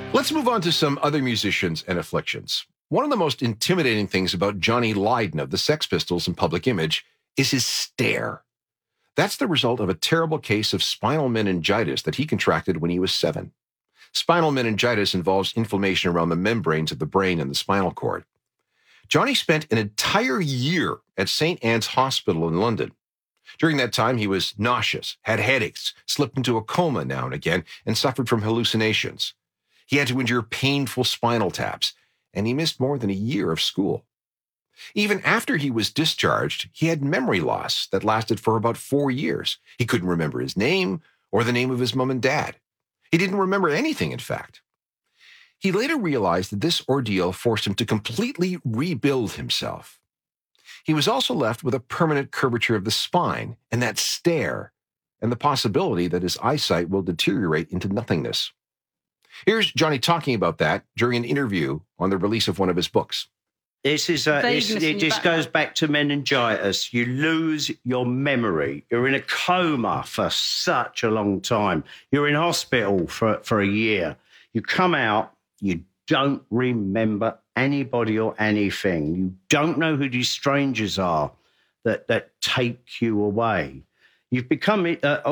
Let's move on to some other musicians and afflictions. One of the most intimidating things about Johnny Lydon of the Sex Pistols in public image is his stare. That's the result of a terrible case of spinal meningitis that he contracted when he was 7. Spinal meningitis involves inflammation around the membranes of the brain and the spinal cord. Johnny spent an entire year at St. Anne's Hospital in London. During that time, he was nauseous, had headaches, slipped into a coma now and again, and suffered from hallucinations. He had to endure painful spinal taps, and he missed more than a year of school. Even after he was discharged, he had memory loss that lasted for about 4 years. He couldn't remember his name or the name of his mom and dad. He didn't remember anything, in fact. He later realized that this ordeal forced him to completely rebuild himself. He was also left with a permanent curvature of the spine and that stare, and the possibility that his eyesight will deteriorate into nothingness. Here's Johnny talking about that during an interview on the release of one of his books. This goes back to meningitis. You lose your memory. You're in a coma for such a long time. You're in hospital for a year. You come out, you don't remember anybody or anything. You don't know who these strangers are that take you away. You've become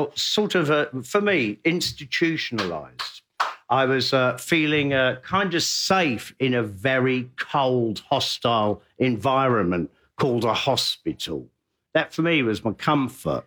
for me, institutionalized. I was feeling kind of safe in a very cold, hostile environment called a hospital. That, for me, was my comfort.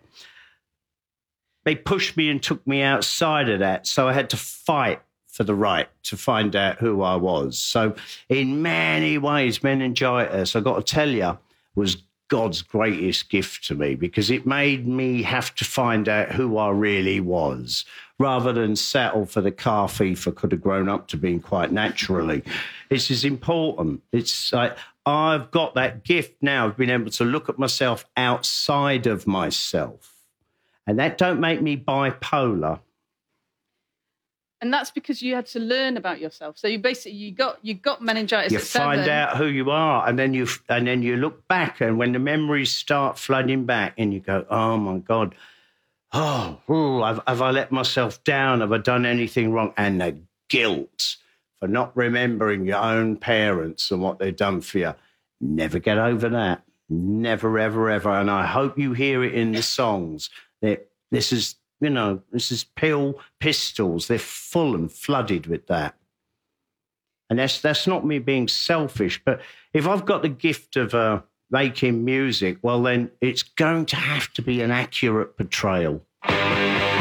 They pushed me and took me outside of that, so I had to fight for the right to find out who I was. So in many ways, meningitis, I've got to tell you, was God's greatest gift to me, because it made me have to find out who I really was, rather than settle for the car thief I could have grown up to being quite naturally. This is important. It's like I've got that gift now of being able to look at myself outside of myself. And that don't make me bipolar. And that's because you had to learn about yourself. So you got meningitis. You at 7. find out who you are, and then you look back, and when the memories start flooding back, and you go, "Oh my God, have I let myself down? Have I done anything wrong?" And the guilt for not remembering your own parents and what they've done for you. Never get over that. Never, ever, ever. And I hope you hear it in the songs that this is Pistols. They're full and flooded with that. And that's not me being selfish, but if I've got the gift of making music, well, then it's going to have to be an accurate portrayal.